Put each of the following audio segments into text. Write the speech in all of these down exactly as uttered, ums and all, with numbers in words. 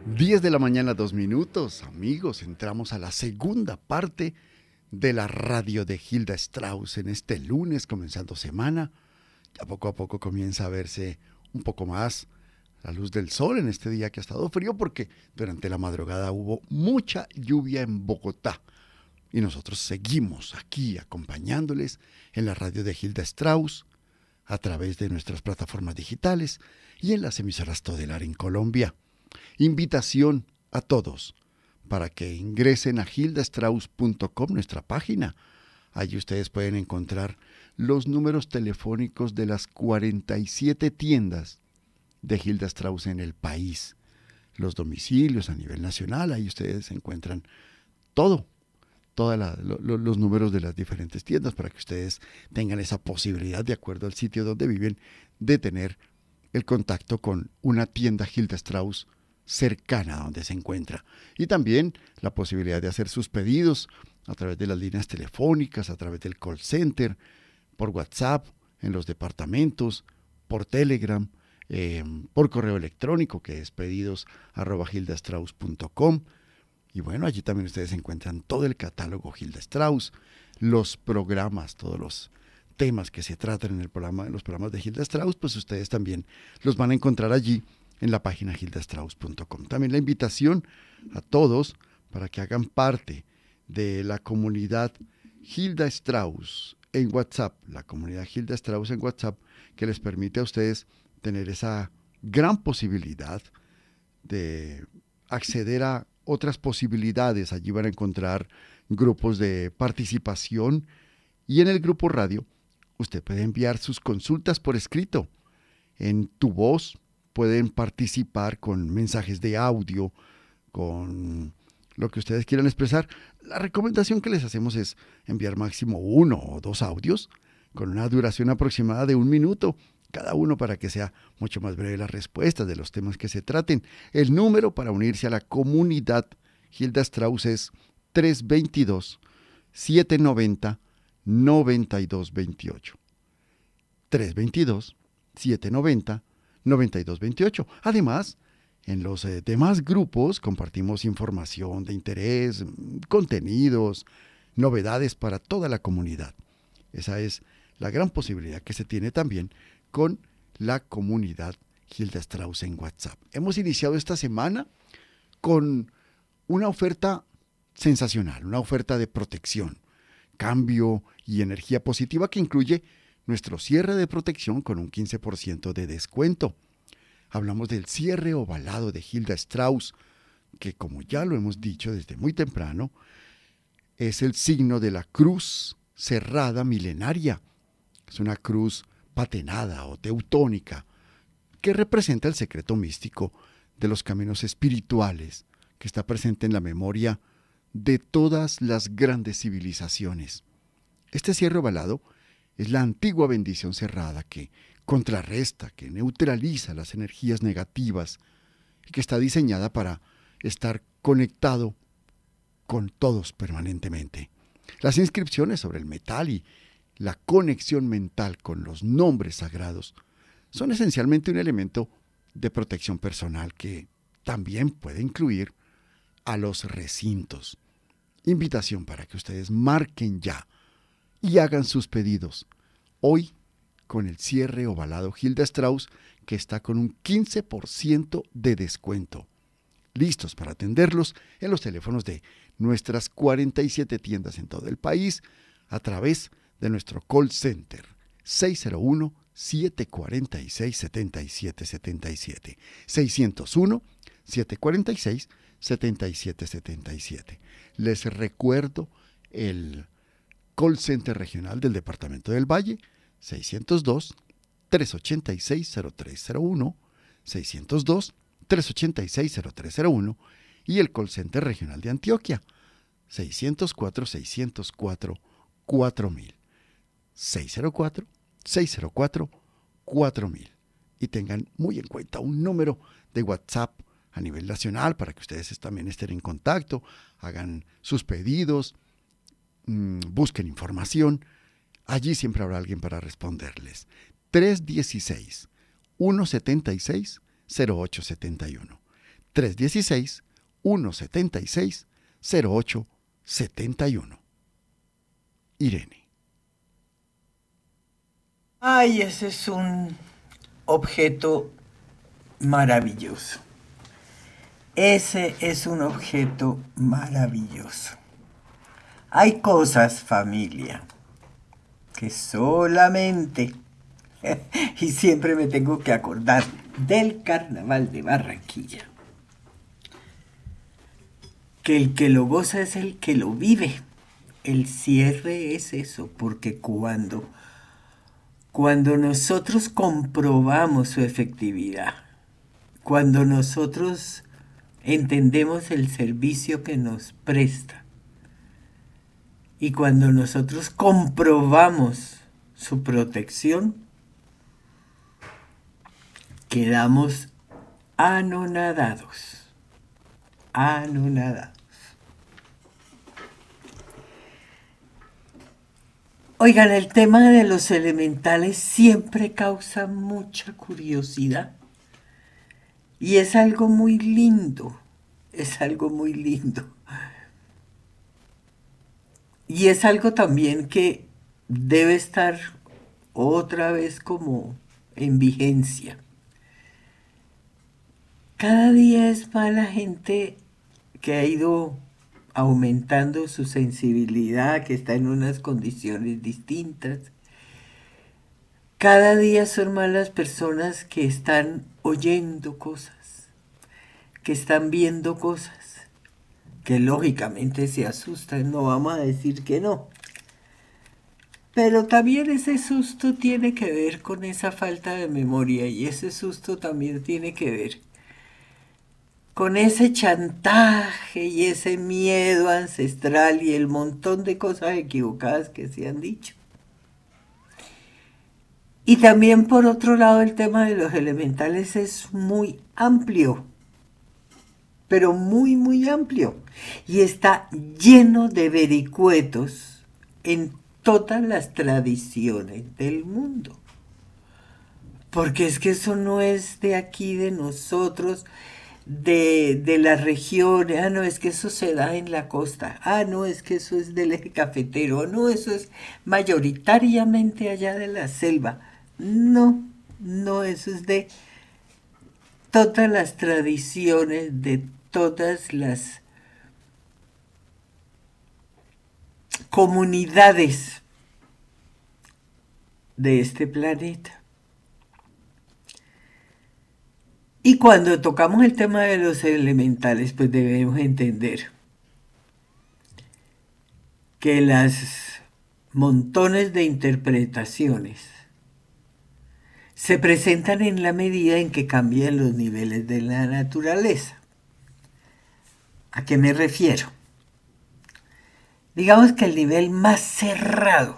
diez de la mañana, dos minutos. Amigos, entramos a la segunda parte de la radio de Hilda Strauss en este lunes, comenzando semana. Ya poco a poco comienza a verse un poco más la luz del sol en este día que ha estado frío porque durante la madrugada hubo mucha lluvia en Bogotá. Y nosotros seguimos aquí acompañándoles en la radio de Hilda Strauss a través de nuestras plataformas digitales y en las emisoras Todelar en Colombia. Invitación a todos para que ingresen a hilda strauss punto com, nuestra página. Allí ustedes pueden encontrar los números telefónicos de las cuarenta y siete tiendas de Hilda Strauss en el país. Los domicilios a nivel nacional, ahí ustedes encuentran todo, todos lo, lo, los números de las diferentes tiendas para que ustedes tengan esa posibilidad, de acuerdo al sitio donde viven, de tener el contacto con una tienda Hilda Strauss cercana a donde se encuentra. Y también la posibilidad de hacer sus pedidos a través de las líneas telefónicas, a través del call center, por WhatsApp, en los departamentos, por Telegram, eh, por correo electrónico, que es pedidos arroba hilda strauss punto com. Y bueno, allí también ustedes encuentran todo el catálogo Hilda Strauss, los programas, todos los temas que se tratan en el programa, en los programas de Hilda Strauss, pues ustedes también los van a encontrar allí en la página hilda strauss punto com. También la invitación a todos para que hagan parte de la comunidad Hilda Strauss en WhatsApp, la comunidad Hilda Strauss en WhatsApp, que les permite a ustedes tener esa gran posibilidad de acceder a otras posibilidades. Allí van a encontrar grupos de participación y en el grupo radio usted puede enviar sus consultas por escrito. En Tu Voz pueden participar con mensajes de audio, con lo que ustedes quieran expresar. La recomendación que les hacemos es enviar máximo uno o dos audios con una duración aproximada de un minuto cada uno para que sea mucho más breve las respuestas de los temas que se traten. El número para unirse a la comunidad Hilda Strauss es tres dos dos, siete nueve cero, nueve dos dos ocho. tres dos dos, siete nueve cero, nueve dos dos ocho. Además, en los eh, demás grupos compartimos información de interés, contenidos, novedades para toda la comunidad. Esa es la gran posibilidad que se tiene también con la comunidad Hilda Strauss en WhatsApp. Hemos iniciado esta semana con una oferta sensacional, una oferta de protección, cambio y energía positiva que incluye nuestro cierre de protección con un quince por ciento de descuento. Hablamos del cierre ovalado de Hilda Strauss, que como ya lo hemos dicho desde muy temprano, es el signo de la cruz cerrada milenaria. Es una cruz patenada o teutónica que representa el secreto místico de los caminos espirituales que está presente en la memoria de todas las grandes civilizaciones. Este cierre ovalado es la antigua bendición cerrada que contrarresta, que neutraliza las energías negativas y que está diseñada para estar conectado con todos permanentemente. Las inscripciones sobre el metal y la conexión mental con los nombres sagrados son esencialmente un elemento de protección personal que también puede incluir a los recintos. Invitación para que ustedes marquen ya y hagan sus pedidos hoy con el cierre ovalado Hilda Strauss, que está con un quince por ciento de descuento. Listos para atenderlos en los teléfonos de nuestras cuarenta y siete tiendas en todo el país a través de nuestro call center seis cero uno, siete cuatro seis, siete siete siete siete, seis cero uno, siete cuatro seis, siete siete siete siete. Les recuerdo el call center regional del Departamento del Valle, seiscientos dos, trescientos ochenta y seis, cero tres cero uno, seiscientos dos, trescientos ochenta y seis, cero tres cero uno, y el call center regional de Antioquia, seiscientos cuatro, seiscientos cuatro, cuatro mil. seis cero cuatro, seis cero cuatro, cuatro mil. Y tengan muy en cuenta un número de WhatsApp a nivel nacional para que ustedes también estén en contacto, hagan sus pedidos, mmm, busquen información. Allí siempre habrá alguien para responderles. tres uno seis, uno siete seis, cero ocho siete uno. tres uno seis, uno siete seis, cero ocho siete uno. Irene. Ay, ese es un objeto maravilloso. Ese es un objeto maravilloso. Hay cosas, familia, que solamente, y siempre me tengo que acordar del Carnaval de Barranquilla, que el que lo goza es el que lo vive. El cierre es eso, porque cuando, cuando nosotros comprobamos su efectividad, cuando nosotros entendemos el servicio que nos presta, y cuando nosotros comprobamos su protección, quedamos anonadados, anonadados. Oigan, el tema de los elementales siempre causa mucha curiosidad y es algo muy lindo, es algo muy lindo. Y es algo también que debe estar otra vez como en vigencia. Cada día es más la gente que ha ido aumentando su sensibilidad, que está en unas condiciones distintas. Cada día son más las personas que están oyendo cosas, que están viendo cosas, que lógicamente se asustan, no vamos a decir que no. Pero también ese susto tiene que ver con esa falta de memoria y ese susto también tiene que ver con ese chantaje y ese miedo ancestral y el montón de cosas equivocadas que se han dicho. Y también por otro lado el tema de los elementales es muy amplio, pero muy muy amplio y está lleno de vericuetos en todas las tradiciones del mundo. Porque es que eso no es de aquí, de nosotros, de, de las regiones. Ah, no, es que eso se da en la costa. Ah, no, es que eso es del eje cafetero. No, eso es mayoritariamente allá de la selva. No, no, eso es de todas las tradiciones, de todas las comunidades de este planeta. Y cuando tocamos el tema de los elementales, pues debemos entender que las montones de interpretaciones se presentan en la medida en que cambian los niveles de la naturaleza. ¿A qué me refiero? Digamos que el nivel más cerrado,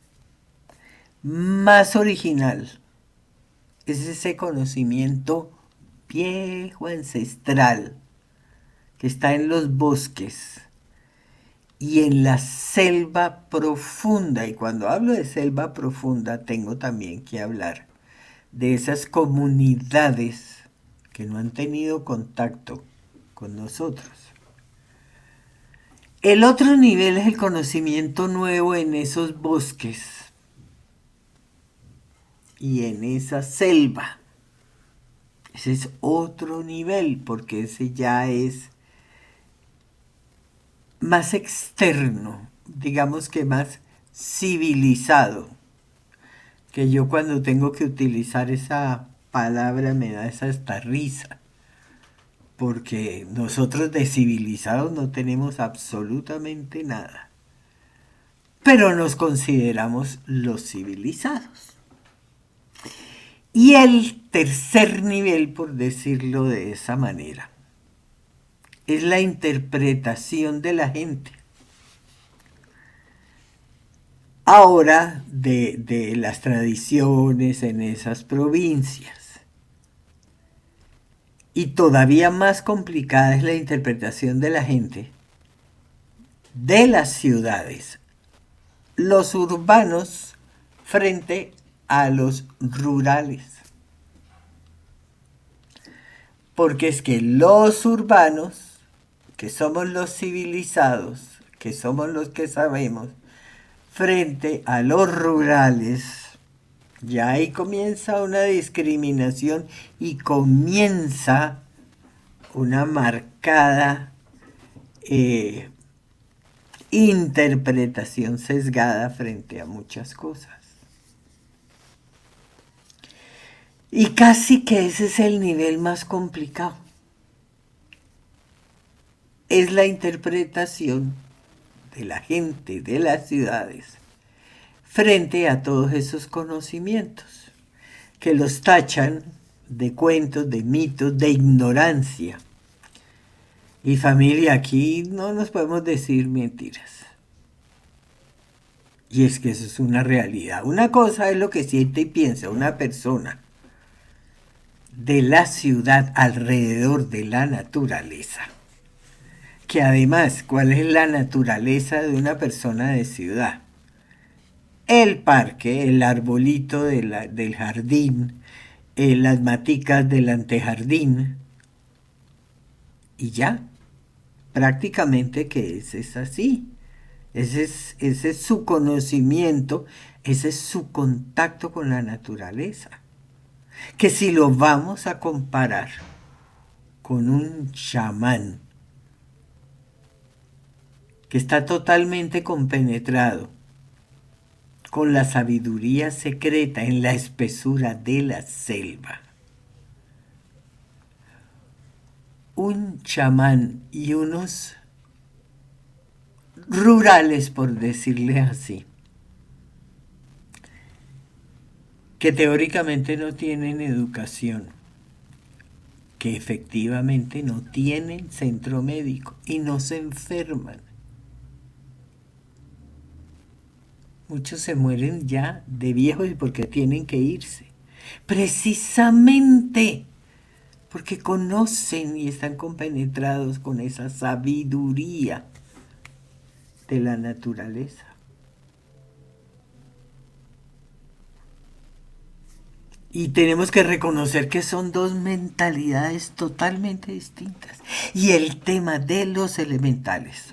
más original, es ese conocimiento viejo, ancestral, que está en los bosques y en la selva profunda. Y cuando hablo de selva profunda, tengo también que hablar de esas comunidades que no han tenido contacto con nosotros. El otro nivel es el conocimiento nuevo en esos bosques y en esa selva. Ese es otro nivel, porque ese ya es más externo, digamos que más civilizado. Que yo cuando tengo que utilizar esa palabra me da esa hasta risa. Porque nosotros de civilizados no tenemos absolutamente nada. Pero nos consideramos los civilizados. Y el tercer nivel, por decirlo de esa manera, es la interpretación de la gente. Ahora de, de las tradiciones en esas provincias. Y todavía más complicada es la interpretación de la gente de las ciudades, los urbanos frente a los rurales. Porque es que los urbanos, que somos los civilizados, que somos los que sabemos, frente a los rurales, ya ahí comienza una discriminación y comienza una marcada eh, interpretación sesgada frente a muchas cosas. Y casi que ese es el nivel más complicado. Es la interpretación de la gente de las ciudades frente a todos esos conocimientos que los tachan de cuentos, de mitos, de ignorancia. Y familia, aquí no nos podemos decir mentiras. Y es que eso es una realidad. Una cosa es lo que siente y piensa una persona de la ciudad alrededor de la naturaleza. Que además, ¿cuál es la naturaleza de una persona de ciudad? El parque, el arbolito de la, del jardín, eh, las maticas del antejardín. Y ya, prácticamente que ese es así. Ese es, ese es su conocimiento, ese es su contacto con la naturaleza. Que si lo vamos a comparar con un chamán que está totalmente compenetrado con la sabiduría secreta en la espesura de la selva, un chamán y unos rurales, por decirle así, que teóricamente no tienen educación, que efectivamente no tienen centro médico y no se enferman. Muchos se mueren ya de viejos y porque tienen que irse. Precisamente porque conocen y están compenetrados con esa sabiduría de la naturaleza. Y tenemos que reconocer que son dos mentalidades totalmente distintas. Y el tema de los elementales.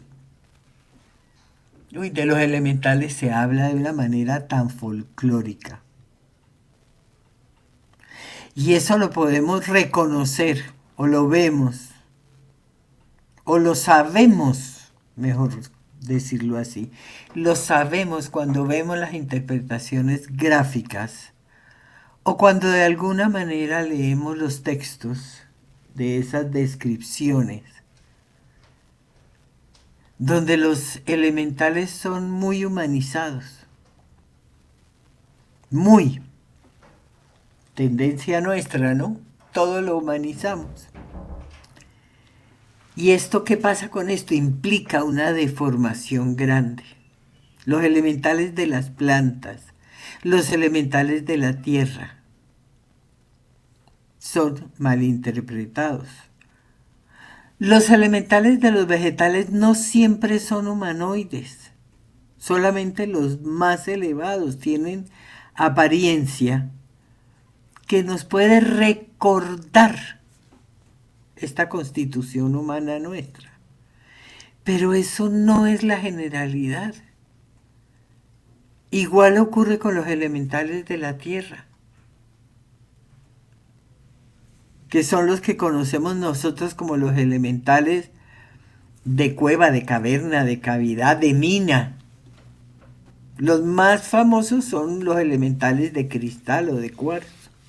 Uy, de los elementales se habla de una manera tan folclórica. Y eso lo podemos reconocer, o lo vemos, o lo sabemos, mejor decirlo así. Lo sabemos cuando vemos las interpretaciones gráficas, o cuando de alguna manera leemos los textos de esas descripciones, donde los elementales son muy humanizados, muy. Tendencia nuestra, ¿no? Todo lo humanizamos. ¿Y esto qué pasa con esto? Implica una deformación grande. Los elementales de las plantas, los elementales de la tierra, son malinterpretados. Los elementales de los vegetales no siempre son humanoides. Solamente los más elevados tienen apariencia que nos puede recordar esta constitución humana nuestra. Pero eso no es la generalidad. Igual ocurre con los elementales de la tierra, que son los que conocemos nosotros como los elementales de cueva, de caverna, de cavidad, de mina. Los más famosos son los elementales de cristal o de cuarzo.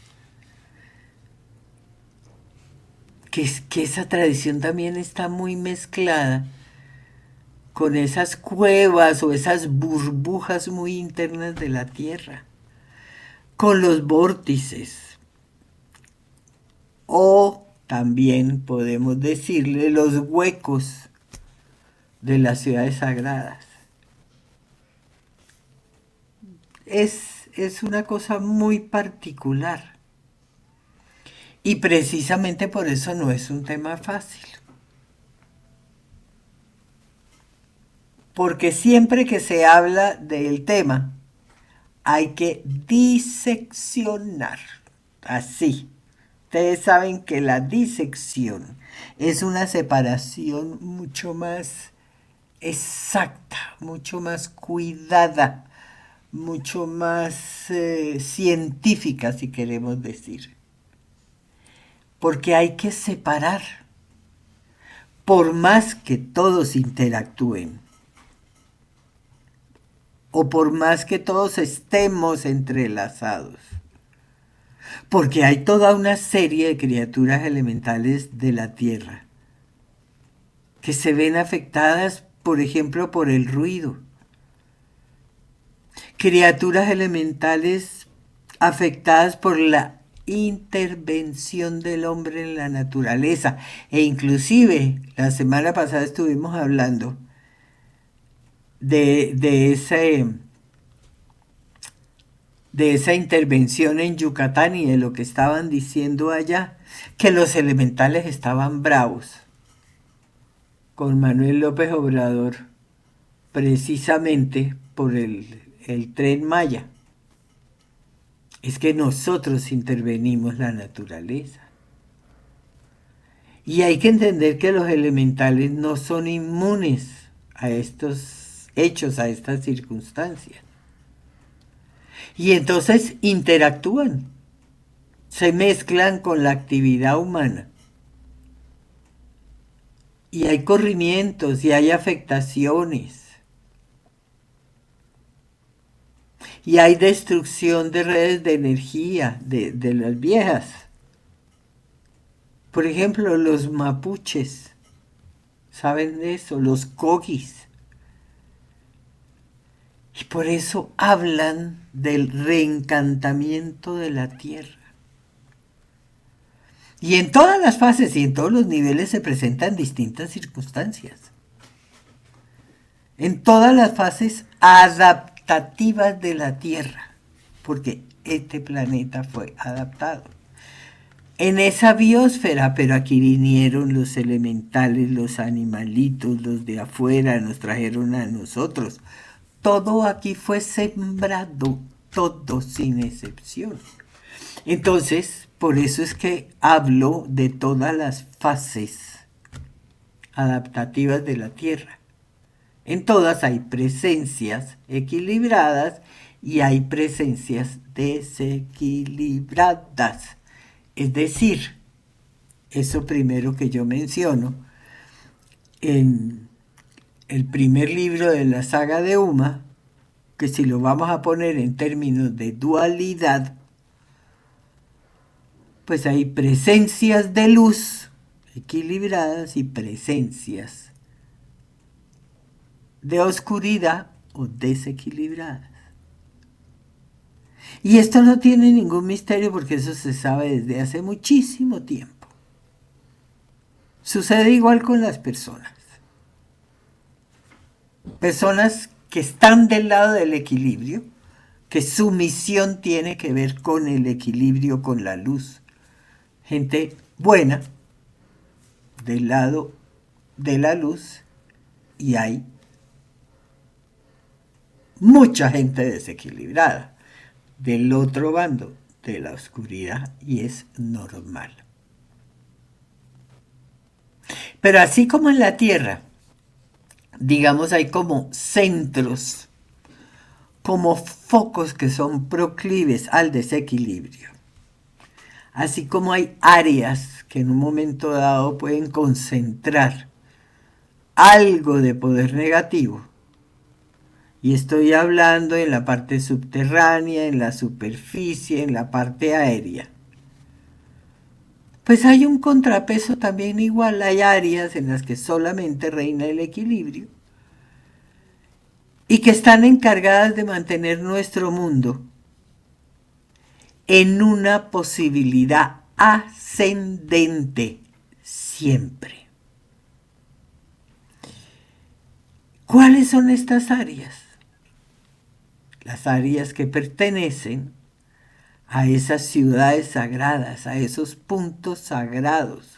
Que, es, que esa tradición también está muy mezclada con esas cuevas o esas burbujas muy internas de la tierra, con los vórtices, o también podemos decirle los huecos de las ciudades sagradas. Es, es una cosa muy particular. Y precisamente por eso no es un tema fácil. Porque siempre que se habla del tema, hay que diseccionar, así, Ustedes saben que la disección es una separación mucho más exacta, mucho más cuidada, mucho más eh, científica, si queremos decir. Porque hay que separar, por más que todos interactúen, o por más que todos estemos entrelazados. Porque hay toda una serie de criaturas elementales de la Tierra que se ven afectadas, por ejemplo, por el ruido. Criaturas elementales afectadas por la intervención del hombre en la naturaleza. E inclusive, la semana pasada estuvimos hablando de, de ese... de esa intervención en Yucatán y de lo que estaban diciendo allá, que los elementales estaban bravos con Manuel López Obrador, precisamente por el, el Tren Maya. Es que nosotros intervenimos la naturaleza. Y hay que entender que los elementales no son inmunes a estos hechos, a estas circunstancias. Y entonces interactúan, se mezclan con la actividad humana. Y hay corrimientos y hay afectaciones. Y hay destrucción de redes de energía de, de las viejas. Por ejemplo, los mapuches, ¿saben de eso? Los cogis. Y por eso hablan del reencantamiento de la tierra. Y en todas las fases y en todos los niveles se presentan distintas circunstancias. En todas las fases adaptativas de la tierra, porque este planeta fue adaptado. En esa biosfera, pero aquí vinieron los elementales, los animalitos, los de afuera, nos trajeron a nosotros. Todo aquí fue sembrado, todo sin excepción. Entonces, por eso es que hablo de todas las fases adaptativas de la Tierra. En todas hay presencias equilibradas y hay presencias desequilibradas. Es decir, eso primero que yo menciono, en el primer libro de la saga de Uma, que si lo vamos a poner en términos de dualidad, pues hay presencias de luz equilibradas y presencias de oscuridad o desequilibradas. Y esto no tiene ningún misterio porque eso se sabe desde hace muchísimo tiempo. Sucede igual con las personas. Personas que están del lado del equilibrio, que su misión tiene que ver con el equilibrio, con la luz. Gente buena del lado de la luz y hay mucha gente desequilibrada del otro bando de la oscuridad y es normal. Pero así como en la Tierra, digamos, hay como centros, como focos que son proclives al desequilibrio. Así como hay áreas que en un momento dado pueden concentrar algo de poder negativo. Y estoy hablando en la parte subterránea, en la superficie, en la parte aérea. Pues hay un contrapeso también igual, hay áreas en las que solamente reina el equilibrio y que están encargadas de mantener nuestro mundo en una posibilidad ascendente siempre. ¿Cuáles son estas áreas? Las áreas que pertenecen a esas ciudades sagradas, a esos puntos sagrados,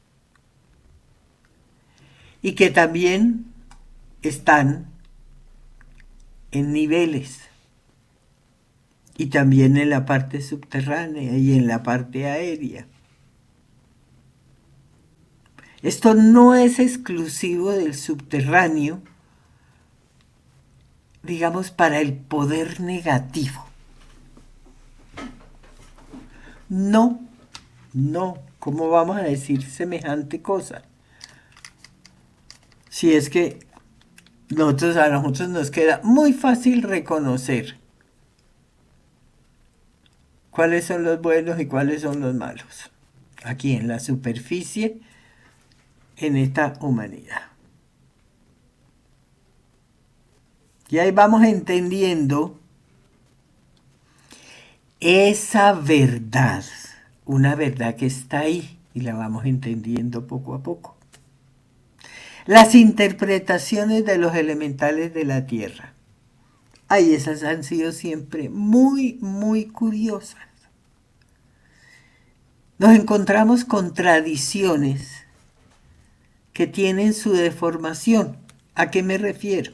y que también están en niveles, y también en la parte subterránea y en la parte aérea. Esto no es exclusivo del subterráneo, digamos, para el poder negativo. No, no, ¿cómo vamos a decir semejante cosa? Si es que nosotros, a nosotros nos queda muy fácil reconocer cuáles son los buenos y cuáles son los malos, aquí en la superficie, en esta humanidad. Y ahí vamos entendiendo esa verdad, una verdad que está ahí y la vamos entendiendo poco a poco. Las interpretaciones de los elementales de la Tierra. Ay, esas han sido siempre muy, muy curiosas. Nos encontramos con tradiciones que tienen su deformación. ¿A qué me refiero?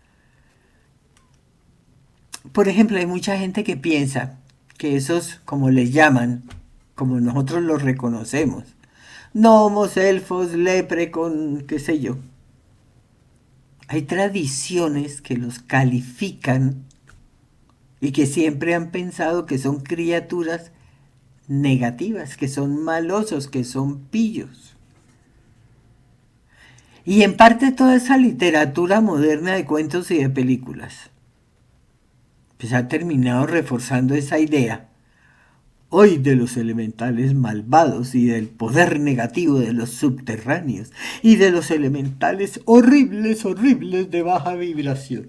Por ejemplo, hay mucha gente que piensa que esos, como les llaman, como nosotros los reconocemos, gnomos, elfos, leprecon, qué sé yo. Hay tradiciones que los califican y que siempre han pensado que son criaturas negativas, que son malosos, que son pillos. Y en parte toda esa literatura moderna de cuentos y de películas pues ha terminado reforzando esa idea hoy de los elementales malvados y del poder negativo de los subterráneos y de los elementales horribles, horribles de baja vibración.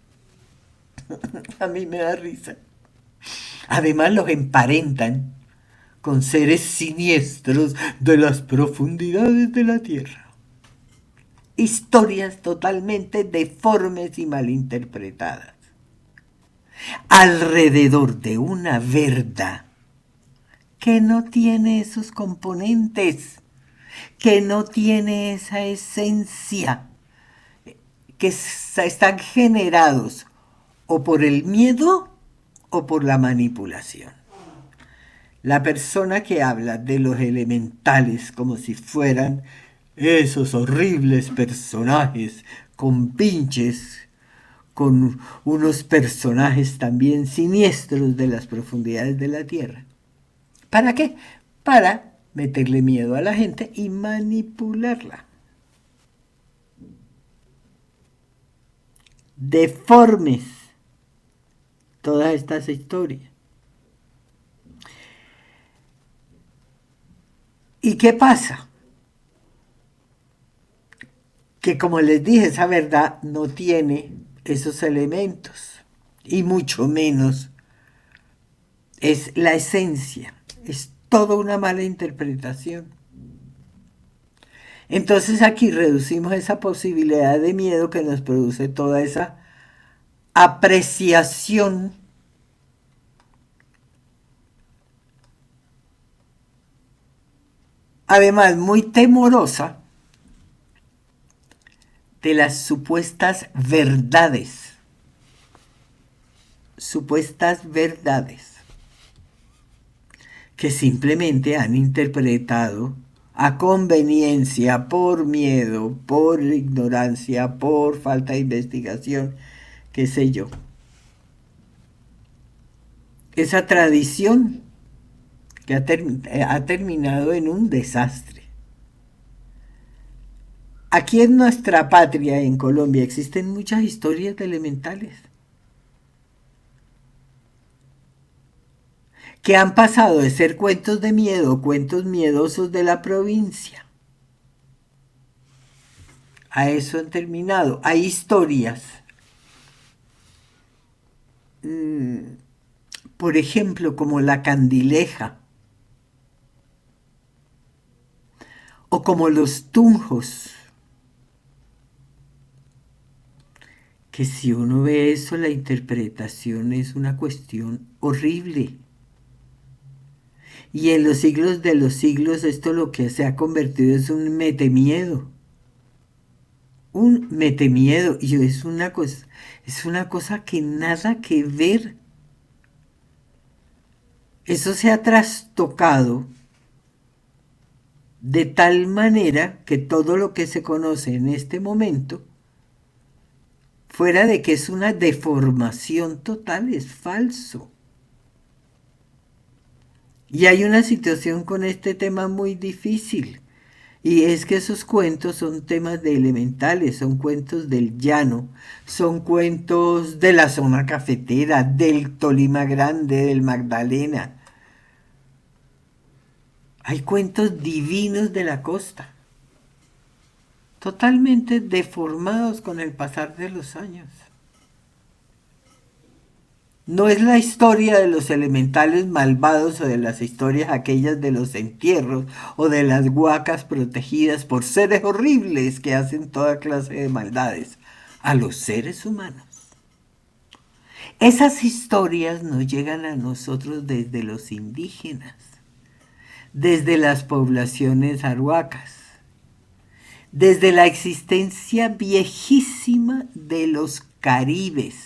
A mí me da risa. Además los emparentan con seres siniestros de las profundidades de la tierra. Historias totalmente deformes y malinterpretadas. Alrededor de una verdad que no tiene esos componentes, que no tiene esa esencia, que están generados o por el miedo o por la manipulación. La persona que habla de los elementales como si fueran esos horribles personajes con pinches, con unos personajes también siniestros de las profundidades de la tierra. ¿Para qué? Para meterle miedo a la gente y manipularla. Deformes todas estas historias. ¿Y qué pasa? Que como les dije, esa verdad no tiene esos elementos y mucho menos es la esencia. Es toda una mala interpretación. Entonces aquí reducimos esa posibilidad de miedo que nos produce toda esa apreciación además muy temorosa de las supuestas verdades. Supuestas verdades que simplemente han interpretado a conveniencia, por miedo, por ignorancia, por falta de investigación, qué sé yo. Esa tradición que ha, ter ha terminado en un desastre. Aquí en nuestra patria, en Colombia, existen muchas historias de elementales que han pasado de ser cuentos de miedo, cuentos miedosos de la provincia. A eso han terminado. Hay historias, mmm, por ejemplo, como La Candileja, o como Los Tunjos, que si uno ve eso, la interpretación es una cuestión horrible. Y en los siglos de los siglos esto lo que se ha convertido es un metemiedo. Un metemiedo. Y es una cosa, es una cosa que nada que ver. Eso se ha trastocado de tal manera que todo lo que se conoce en este momento, fuera de que es una deformación total, es falso. Y hay una situación con este tema muy difícil, y es que esos cuentos son temas de elementales, son cuentos del llano, son cuentos de la zona cafetera, del Tolima Grande, del Magdalena. Hay cuentos divinos de la costa, totalmente deformados con el pasar de los años. No es la historia de los elementales malvados o de las historias aquellas de los entierros o de las huacas protegidas por seres horribles que hacen toda clase de maldades a los seres humanos. Esas historias nos llegan a nosotros desde los indígenas, desde las poblaciones arhuacas, desde la existencia viejísima de los caribes.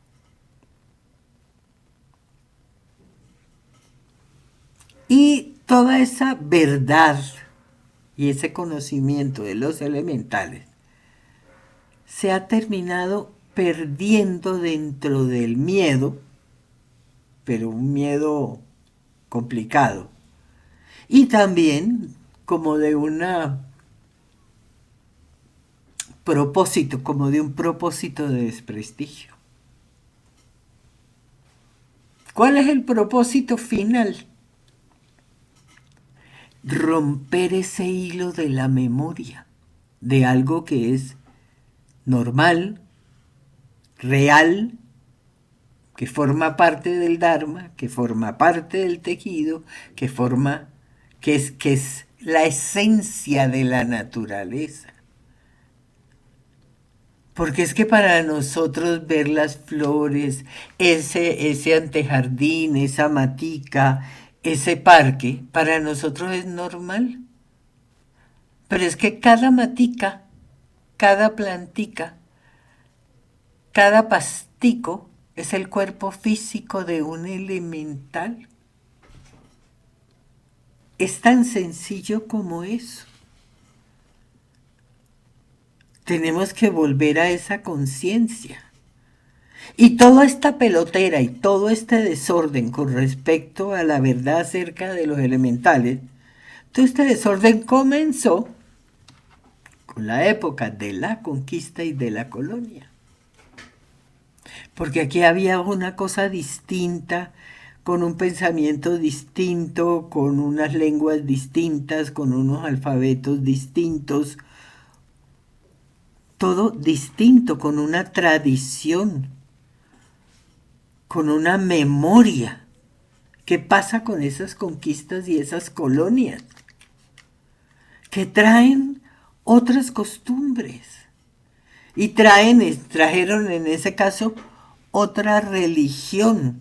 Y toda esa verdad y ese conocimiento de los elementales se ha terminado perdiendo dentro del miedo, pero un miedo complicado, y también como de una propósito, como de un propósito de desprestigio. ¿Cuál es el propósito final? Romper ese hilo de la memoria, de algo que es normal, real, que forma parte del Dharma, que forma parte del tejido, que forma, que es, que es la esencia de la naturaleza. Porque es que para nosotros ver las flores, ese, ese antejardín, esa matica, ese parque, para nosotros es normal. Pero es que cada matica, cada plantica, cada pastico es el cuerpo físico de un elemental. Es tan sencillo como eso. Tenemos que volver a esa conciencia. Y toda esta pelotera y todo este desorden con respecto a la verdad acerca de los elementales, todo este desorden comenzó con la época de la conquista y de la colonia. Porque aquí había una cosa distinta, con un pensamiento distinto, con unas lenguas distintas, con unos alfabetos distintos, todo distinto, con una tradición, con una memoria. ¿Qué pasa con esas conquistas y esas colonias? Que traen otras costumbres y traen, trajeron en ese caso otra religión,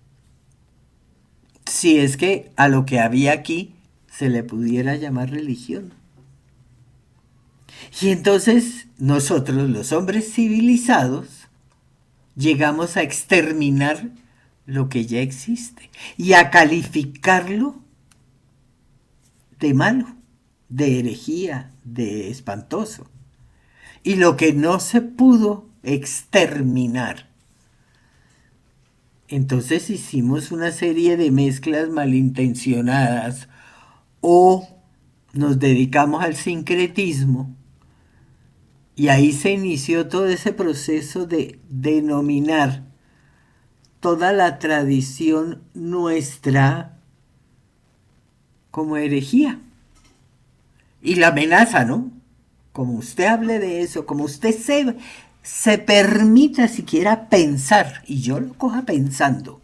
si es que a lo que había aquí se le pudiera llamar religión. Y entonces nosotros, los hombres civilizados, llegamos a exterminar lo que ya existe y a calificarlo de malo, de herejía, de espantoso. Y lo que no se pudo exterminar. Entonces hicimos una serie de mezclas malintencionadas o nos dedicamos al sincretismo. Y ahí se inició todo ese proceso de denominar toda la tradición nuestra como herejía. Y la amenaza, ¿no? Como usted hable de eso, como usted se, se permita siquiera pensar, y yo lo coja pensando,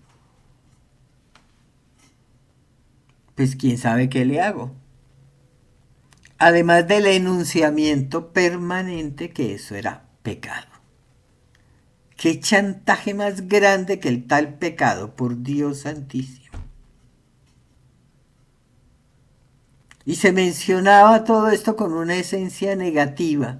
pues quién sabe qué le hago. Además del enunciamiento permanente que eso era pecado. Qué chantaje más grande que el tal pecado, por Dios santísimo. Y se mencionaba todo esto con una esencia negativa.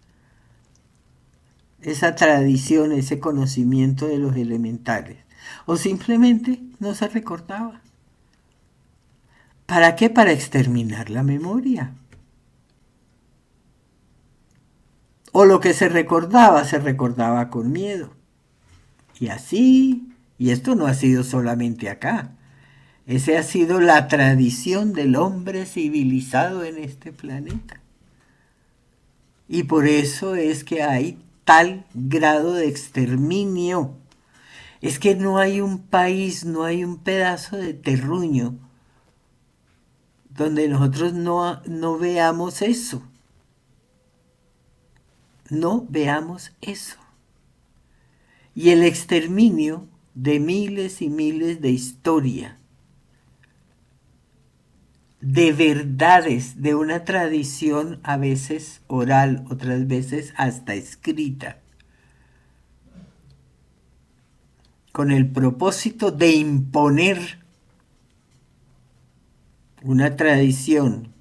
Esa tradición, ese conocimiento de los elementales. O simplemente no se recordaba. ¿Para qué? Para exterminar la memoria. O lo que se recordaba, se recordaba con miedo. Y así, y esto no ha sido solamente acá. Esa ha sido la tradición del hombre civilizado en este planeta. Y por eso es que hay tal grado de exterminio. Es que no hay un país, no hay un pedazo de terruño donde nosotros no, no veamos eso. No veamos eso. Y el exterminio de miles y miles de historias, de verdades, de una tradición a veces oral, otras veces hasta escrita, con el propósito de imponer una tradición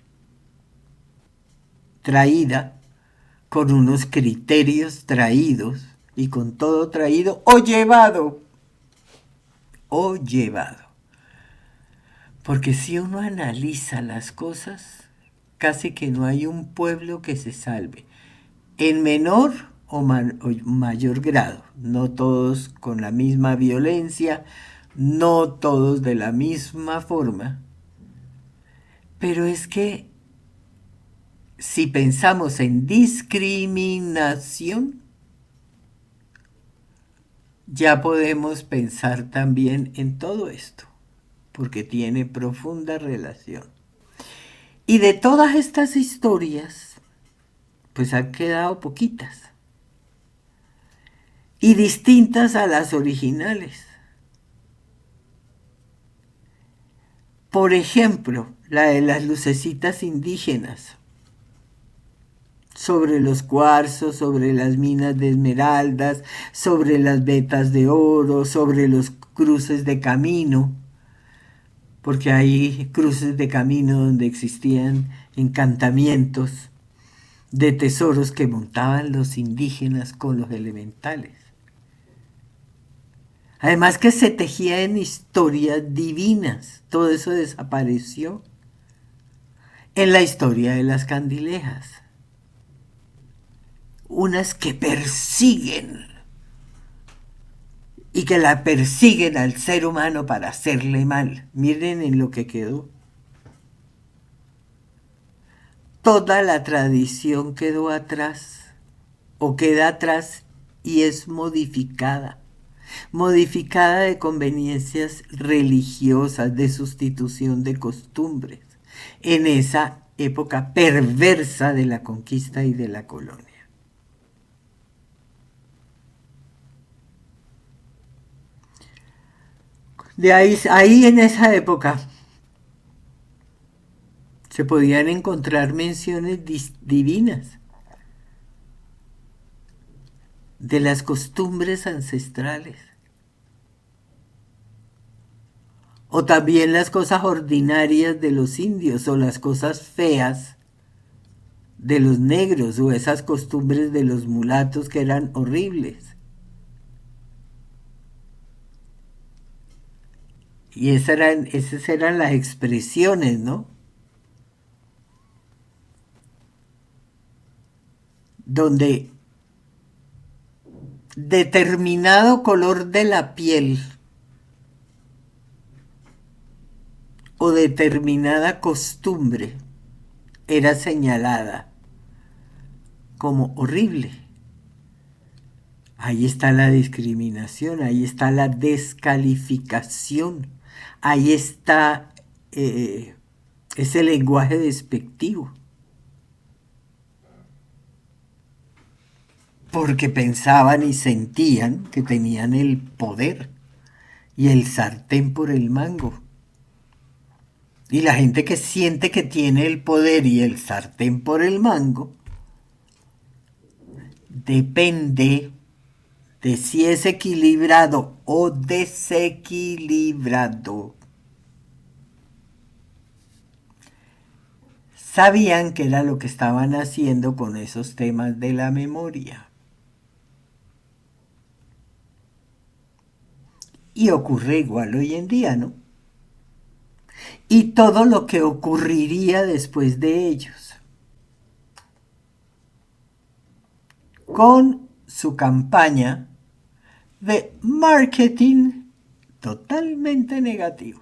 traída con unos criterios traídos y con todo traído o llevado, o llevado. Porque si uno analiza las cosas, casi que no hay un pueblo que se salve, en menor o, man, o mayor grado, no todos con la misma violencia, no todos de la misma forma, pero es que si pensamos en discriminación, ya podemos pensar también en todo esto, porque tiene profunda relación. Y de todas estas historias, pues han quedado poquitas. Y distintas a las originales. Por ejemplo, la de las lucecitas indígenas, sobre los cuarzos, sobre las minas de esmeraldas, sobre las vetas de oro, sobre los cruces de camino, porque hay cruces de camino donde existían encantamientos de tesoros que montaban los indígenas con los elementales. Además que se tejía en historias divinas. Todo eso desapareció en la historia de las candilejas. Unas que persiguen y que la persiguen al ser humano para hacerle mal. Miren en lo que quedó. Toda la tradición quedó atrás o queda atrás y es modificada. Modificada de conveniencias religiosas, de sustitución de costumbres, en esa época perversa de la conquista y de la colonia. De ahí, ahí en esa época se podían encontrar menciones divinas de las costumbres ancestrales. O también las cosas ordinarias de los indios o las cosas feas de los negros o esas costumbres de los mulatos que eran horribles. Y esas eran, esas eran las expresiones, ¿no? Donde determinado color de la piel o determinada costumbre era señalada como horrible. Ahí está la discriminación, ahí está la descalificación, ahí está eh, ese lenguaje despectivo. Porque pensaban y sentían que tenían el poder y el sartén por el mango. Y la gente que siente que tiene el poder y el sartén por el mango, depende de si es equilibrado o desequilibrado. Sabían que era lo que estaban haciendo con esos temas de la memoria. Y ocurre igual hoy en día, ¿no? y todo lo que ocurriría después de ellos, con su campaña de marketing totalmente negativo.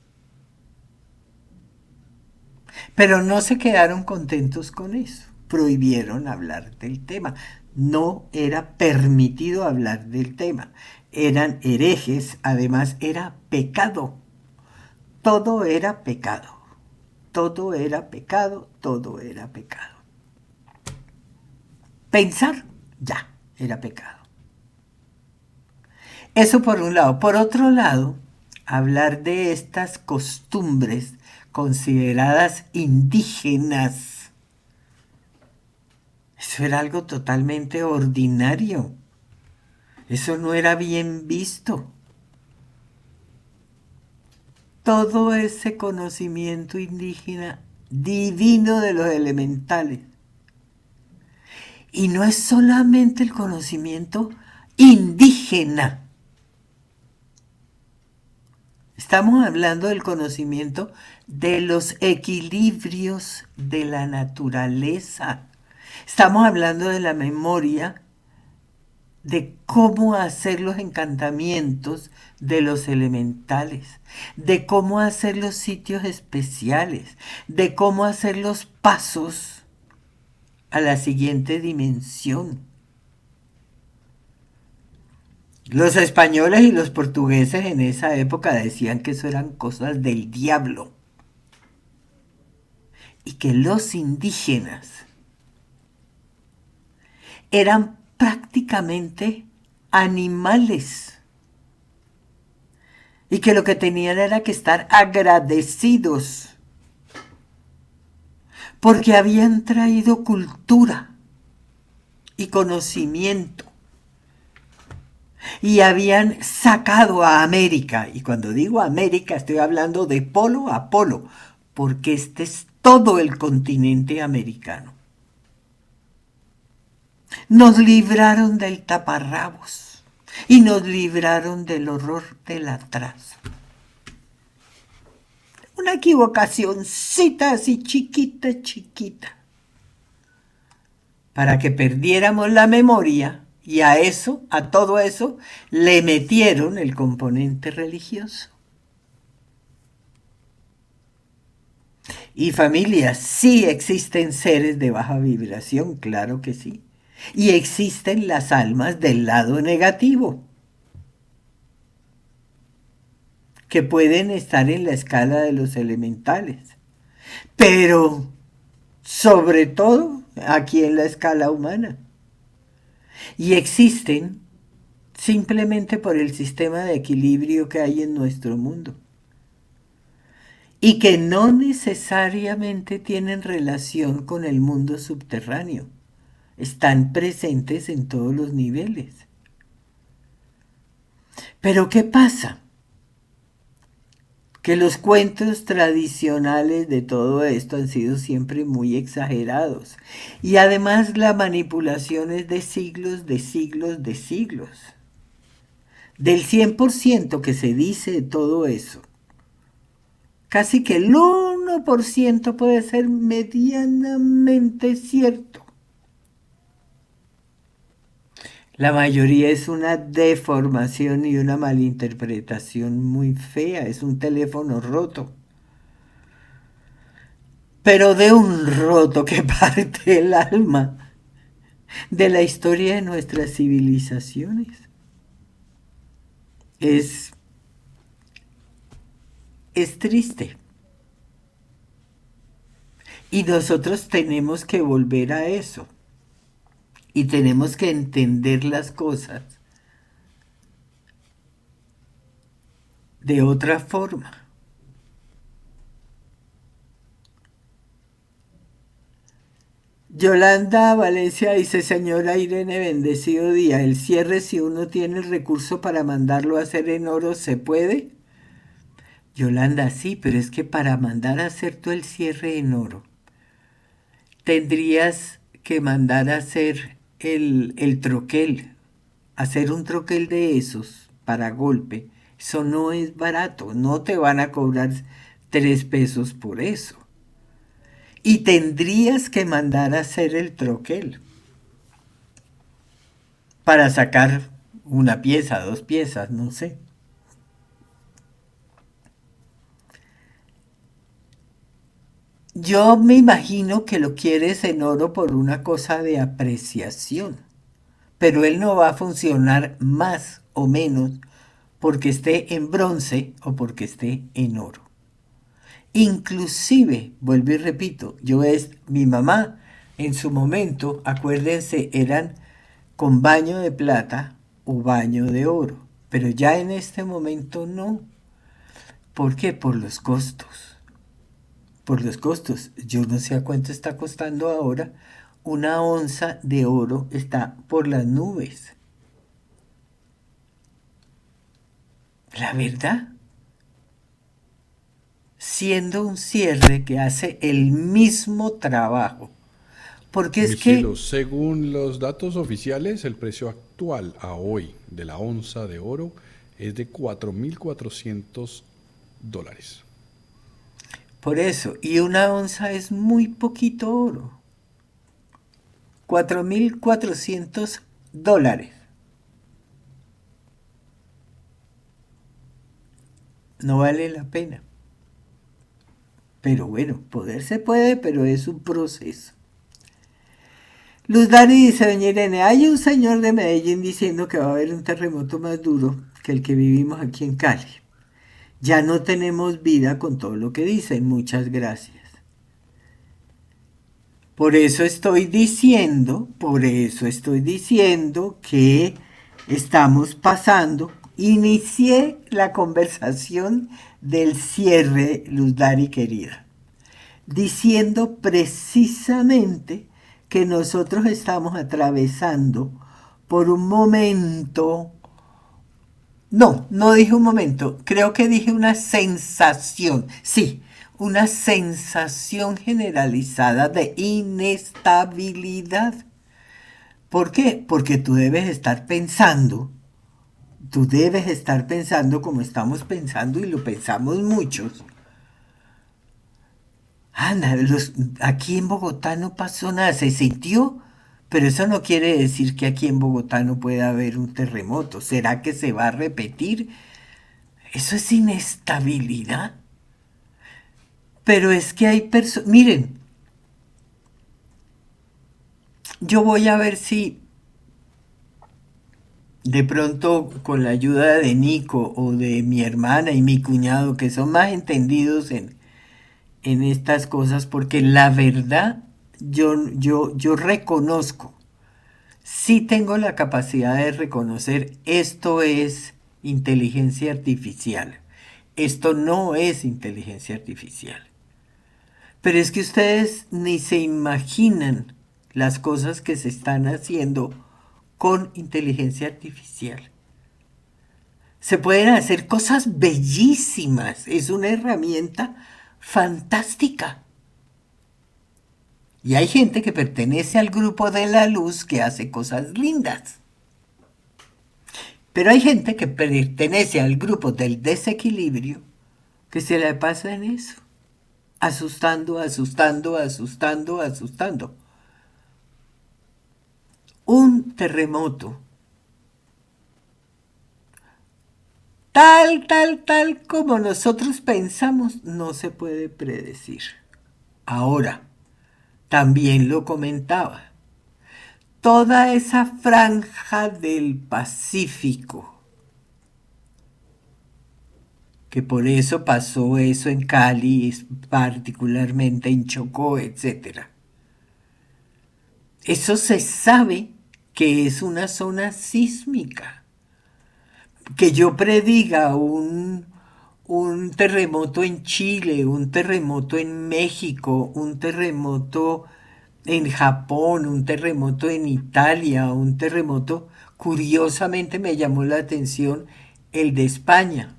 Pero no se quedaron contentos con eso. Prohibieron hablar del tema. No era permitido hablar del tema. Eran herejes, además era pecado. Todo era pecado. Todo era pecado, todo era pecado. Pensar, ya, era pecado. Eso por un lado. Por otro lado, hablar de estas costumbres consideradas indígenas, eso era algo totalmente ordinario. Eso no era bien visto. Todo ese conocimiento indígena divino de los elementales. Y no es solamente el conocimiento indígena. Estamos hablando del conocimiento de los equilibrios de la naturaleza. Estamos hablando de la memoria, de cómo hacer los encantamientos de los elementales, de cómo hacer los sitios especiales, de cómo hacer los pasos a la siguiente dimensión. Los españoles y los portugueses en esa época decían que eso eran cosas del diablo y que los indígenas eran prácticamente animales y que lo que tenían era que estar agradecidos porque habían traído cultura y conocimiento y habían sacado a América, y cuando digo América estoy hablando de polo a polo, porque este es todo el continente americano. Nos libraron del taparrabos y nos libraron del horror del atraso. Una equivocacioncita así chiquita, chiquita, para que perdiéramos la memoria, y a eso, a todo eso, le metieron el componente religioso. Y familias, sí existen seres de baja vibración, claro que sí. Y existen las almas del lado negativo, que pueden estar en la escala de los elementales, pero sobre todo aquí en la escala humana. Y existen simplemente por el sistema de equilibrio que hay en nuestro mundo. Y que no necesariamente tienen relación con el mundo subterráneo. Están presentes en todos los niveles. Pero ¿qué pasa? Que los cuentos tradicionales de todo esto han sido siempre muy exagerados. Y además la manipulación es de siglos, de siglos, de siglos. Del cien por ciento que se dice de todo eso, casi que el uno por ciento puede ser medianamente cierto. La mayoría es una deformación y una malinterpretación muy fea, es un teléfono roto. Pero de un roto que parte el alma de la historia de nuestras civilizaciones. Es, es triste. Y nosotros tenemos que volver a eso. Y tenemos que entender las cosas de otra forma. Yolanda Valencia dice: señora Irene, bendecido día. El cierre, si uno tiene el recurso para mandarlo a hacer en oro, ¿se puede? Yolanda, sí, pero es que para mandar a hacer tú el cierre en oro, tendrías que mandar a hacer el, el troquel, hacer un troquel de esos para golpe. Eso no es barato, no te van a cobrar tres pesos por eso. Y tendrías que mandar a hacer el troquel para sacar una pieza, dos piezas, no sé. Yo me imagino que lo quieres en oro por una cosa de apreciación, pero él no va a funcionar más o menos porque esté en bronce o porque esté en oro. Inclusive, vuelvo y repito, yo es mi mamá en su momento, acuérdense, eran con baño de plata o baño de oro, pero ya en este momento no. ¿Por qué? Por los costos. Por los costos. Yo no sé a cuánto está costando ahora. Una onza de oro está por las nubes. La verdad, siendo un cierre que hace el mismo trabajo. Porque es Mi que, cielo, según los datos oficiales, el precio actual a hoy de la onza de oro es de cuatro mil cuatrocientos dólares. por eso, y una onza es muy poquito oro. Cuatro mil cuatrocientos dólares. No vale la pena. Pero bueno, poder se puede, pero es un proceso. Luz Dani dice, doña Irene, hay un señor de Medellín diciendo que va a haber un terremoto más duro que el que vivimos aquí en Cali. Ya no tenemos vida con todo lo que dicen. Muchas gracias. Por eso estoy diciendo, por eso estoy diciendo que estamos pasando. Inicié la conversación del cierre, Luz Dari querida, diciendo precisamente que nosotros estamos atravesando por un momento, no, no dije un momento, creo que dije una sensación, sí, una sensación generalizada de inestabilidad. ¿Por qué? Porque tú debes estar pensando, tú debes estar pensando como estamos pensando y lo pensamos muchos. Anda, los, aquí en Bogotá no pasó nada, se sintió, pero eso no quiere decir que aquí en Bogotá no pueda haber un terremoto. ¿Será que se va a repetir? Eso es inestabilidad. Pero es que hay personas, miren, yo voy a ver si de pronto con la ayuda de Nico o de mi hermana y mi cuñado, que son más entendidos en, en estas cosas, porque la verdad yo, yo, yo reconozco, sí tengo la capacidad de reconocer esto es inteligencia artificial, esto no es inteligencia artificial. Pero es que ustedes ni se imaginan las cosas que se están haciendo con inteligencia artificial. Se pueden hacer cosas bellísimas. Es una herramienta fantástica. Y hay gente que pertenece al grupo de la luz que hace cosas lindas. Pero hay gente que pertenece al grupo del desequilibrio que se la pasa en eso. Asustando, asustando, asustando, asustando. Un terremoto. Tal, tal, tal como nosotros pensamos, no se puede predecir. Ahora, también lo comentaba, toda esa franja del Pacífico, que por eso pasó eso en Cali, particularmente en Chocó, etcétera. Eso se sabe que es una zona sísmica. Que yo prediga un, un terremoto en Chile, un terremoto en México, un terremoto en Japón, un terremoto en Italia, un terremoto, curiosamente me llamó la atención el de España.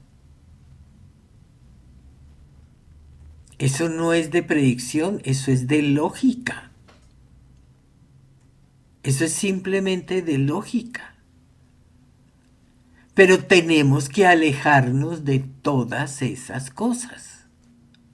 Eso no es de predicción, eso es de lógica. Eso es simplemente de lógica. Pero tenemos que alejarnos de todas esas cosas.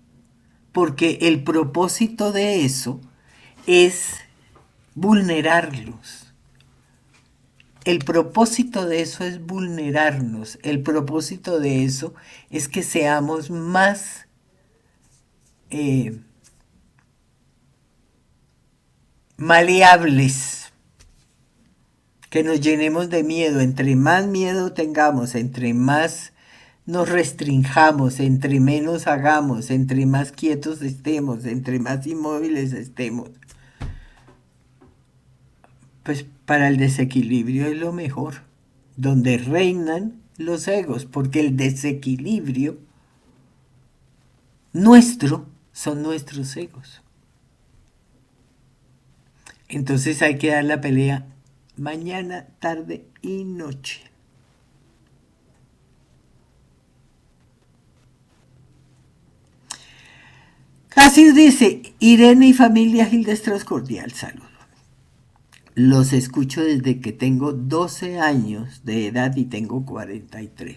porque el propósito de eso es vulnerarlos. El propósito de eso es vulnerarnos. El propósito de eso es que seamos más eh, maleables, que nos llenemos de miedo. Entre más miedo tengamos, entre más nos restringamos, entre menos hagamos, entre más quietos estemos, entre más inmóviles estemos, pues para el desequilibrio es lo mejor, donde reinan los egos, porque el desequilibrio nuestro son nuestros egos. Entonces hay que dar la pelea mañana, tarde y noche. Casius dice, Irene y familia Hilda Strauss, cordial saludo. Los escucho desde que tengo doce años de edad y tengo cuarenta y tres.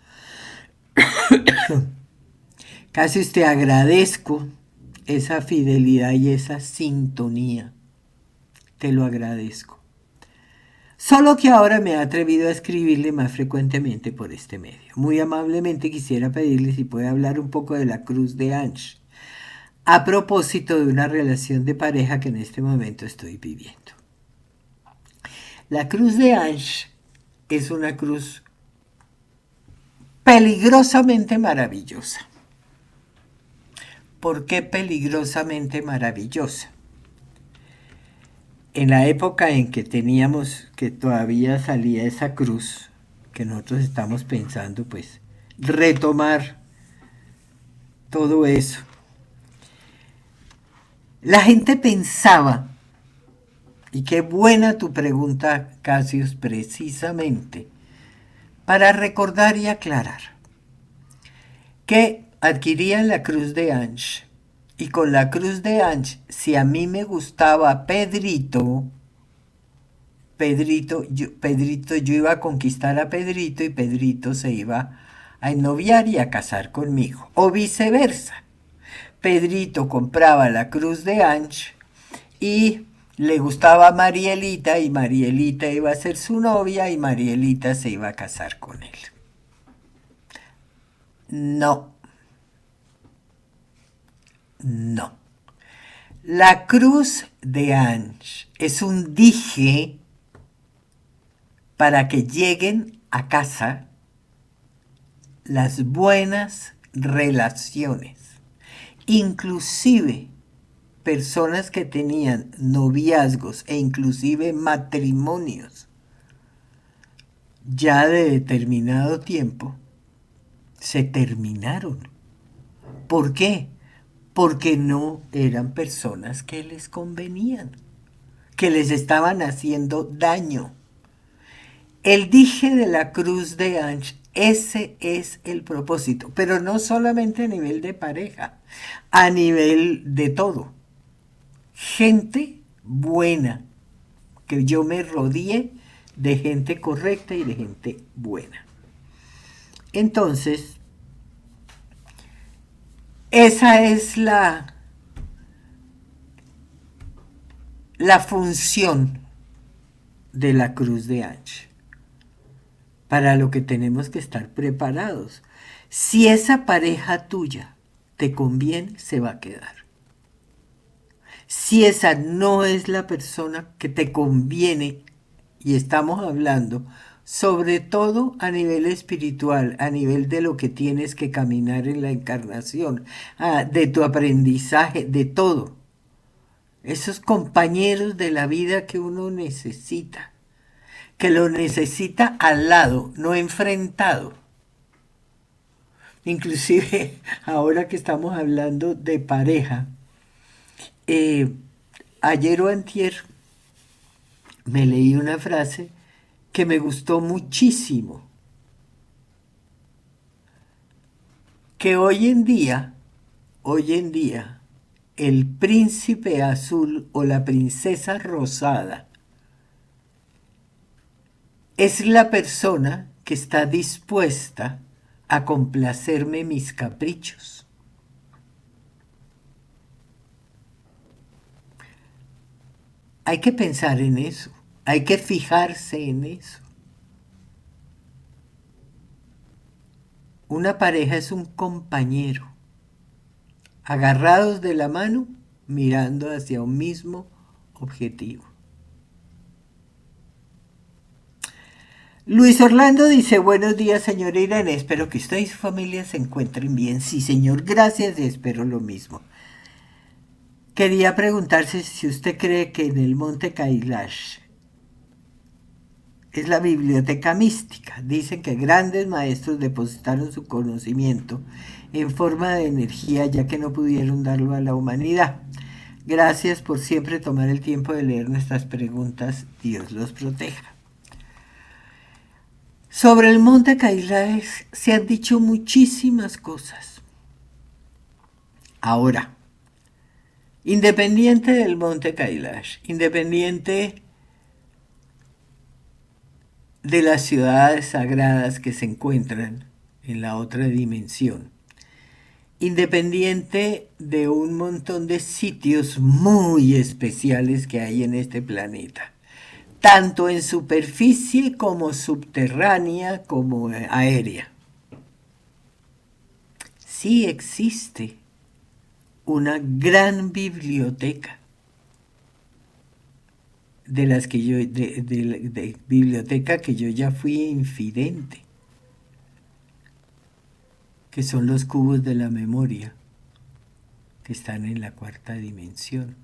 Casius, te agradezco esa fidelidad y esa sintonía. Te lo agradezco. Solo que ahora me he atrevido a escribirle más frecuentemente por este medio. Muy amablemente quisiera pedirle si puede hablar un poco de la cruz de Ange, a propósito de una relación de pareja que en este momento estoy viviendo. La cruz de Ange es una cruz peligrosamente maravillosa. ¿Por qué peligrosamente maravillosa? En la época en que teníamos, que todavía salía esa cruz, que nosotros estamos pensando, pues, retomar todo eso. La gente pensaba, y qué buena tu pregunta, Casius, precisamente, para recordar y aclarar, que adquirían la cruz de Ange, y con la cruz de Ange, si a mí me gustaba Pedrito, Pedrito yo, Pedrito, yo iba a conquistar a Pedrito y Pedrito se iba a ennoviar y a casar conmigo, o viceversa. Pedrito compraba la cruz de Ange y le gustaba a Marielita y Marielita iba a ser su novia y Marielita se iba a casar con él. No. No. La cruz de Ange es un dije para que lleguen a casa las buenas relaciones. Inclusive personas que tenían noviazgos e inclusive matrimonios ya de determinado tiempo se terminaron. ¿Por qué? Porque no eran personas que les convenían, que les estaban haciendo daño. El dije de la cruz de Ange, ese es el propósito, pero no solamente a nivel de pareja, a nivel de todo. Gente buena, que yo me rodeé de gente correcta y de gente buena. Entonces, esa es la, la función de la cruz de Ange, para lo que tenemos que estar preparados. Si esa pareja tuya te conviene, se va a quedar. Si esa no es la persona que te conviene, y estamos hablando sobre todo a nivel espiritual, a nivel de lo que tienes que caminar en la encarnación, de tu aprendizaje, de todo. Esos compañeros de la vida que uno necesita, que lo necesita al lado, no enfrentado. Inclusive, ahora que estamos hablando de pareja, eh, ayer o antier me leí una frase que me gustó muchísimo, que hoy en día, hoy en día, el príncipe azul o la princesa rosada es la persona que está dispuesta a complacerme mis caprichos. Hay que pensar en eso, hay que fijarse en eso. Una pareja es un compañero, agarrados de la mano, mirando hacia un mismo objetivo. Luis Orlando dice, buenos días, señora Irene, espero que usted y su familia se encuentren bien. Sí, señor, gracias, espero lo mismo. Quería preguntarse si usted cree que en el monte Kailash es la biblioteca mística. Dicen que grandes maestros depositaron su conocimiento en forma de energía, ya que no pudieron darlo a la humanidad. Gracias por siempre tomar el tiempo de leer nuestras preguntas. Dios los proteja. Sobre el monte Kailash se han dicho muchísimas cosas. Ahora, independiente del monte Kailash, independiente de las ciudades sagradas que se encuentran en la otra dimensión, independiente de un montón de sitios muy especiales que hay en este planeta, tanto en superficie como subterránea como aérea. Sí existe una gran biblioteca, de las que yo, de, de, de biblioteca que yo ya fui infidente, que son los cubos de la memoria, que están en la cuarta dimensión.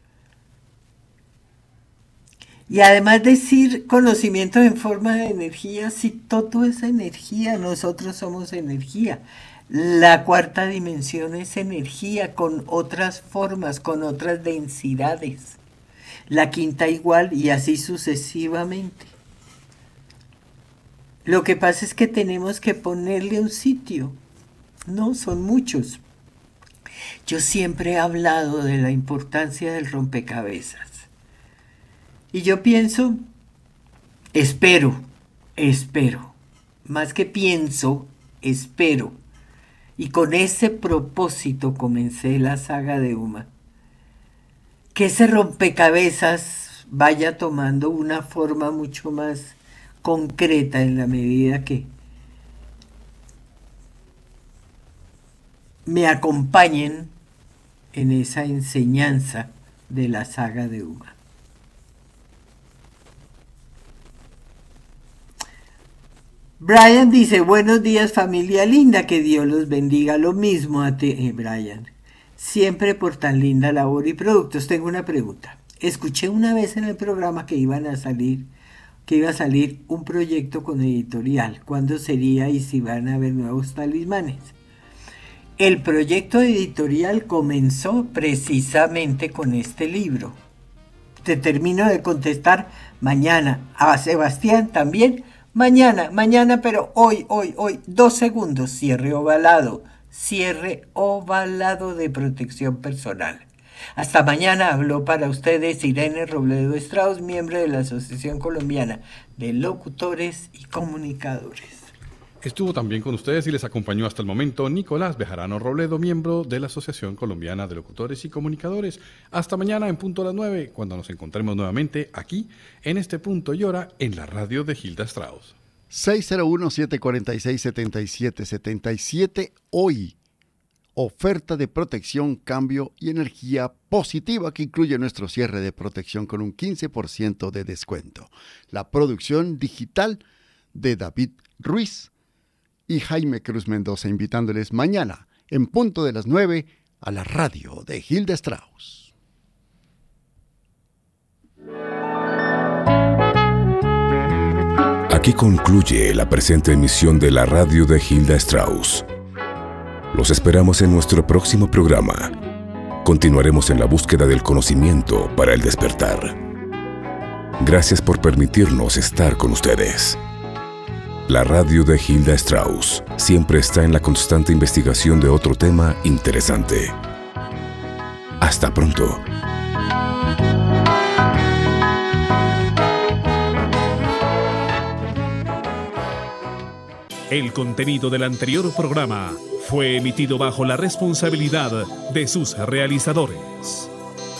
Y además decir conocimiento en forma de energía, si todo es energía, nosotros somos energía. La cuarta dimensión es energía con otras formas, con otras densidades. La quinta igual y así sucesivamente. Lo que pasa es que tenemos que ponerle un sitio. No, son muchos. Yo siempre he hablado de la importancia del rompecabezas. Y yo pienso, espero, espero, más que pienso, espero. Y con ese propósito comencé la saga de Uma. Que ese rompecabezas vaya tomando una forma mucho más concreta en la medida que me acompañen en esa enseñanza de la saga de Uma. Brian dice, buenos días familia linda, que Dios los bendiga. Lo mismo a ti, eh, Brian. Siempre por tan linda labor y productos. Tengo una pregunta. Escuché una vez en el programa que iban a salir, que iba a salir un proyecto con editorial. ¿Cuándo sería y si van a haber nuevos talismanes? El proyecto editorial comenzó precisamente con este libro. Te termino de contestar mañana. A Sebastián también. Mañana, mañana, pero hoy, hoy, hoy, dos segundos, cierre ovalado, cierre ovalado de protección personal. Hasta mañana habló para ustedes Irene Robledo Strauss, miembro de la Asociación Colombiana de Locutores y Comunicadores. Estuvo también con ustedes y les acompañó hasta el momento Nicolás Bejarano Robledo, miembro de la Asociación Colombiana de Locutores y Comunicadores. Hasta mañana en punto a las nueve, cuando nos encontremos nuevamente aquí, en este punto y hora, en la radio de Hilda Strauss. seis cero uno, siete cuatro seis, siete siete siete siete. Hoy, oferta de protección, cambio y energía positiva que incluye nuestro cierre de protección con un quince por ciento de descuento. La producción digital de David Ruiz y Jaime Cruz Mendoza, invitándoles mañana en punto de las nueve a la radio de Hilda Strauss. Aquí concluye la presente emisión de la radio de Hilda Strauss. Los esperamos en nuestro próximo programa. Continuaremos en la búsqueda del conocimiento para el despertar. Gracias por permitirnos estar con ustedes. La radio de Hilda Strauss siempre está en la constante investigación de otro tema interesante. Hasta pronto. El contenido del anterior programa fue emitido bajo la responsabilidad de sus realizadores.